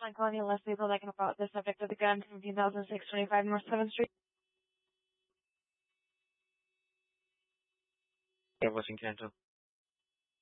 Line calling you Leslie Pelican about the subject of the gun from 2006-25 North 7th Street. It was in Canton.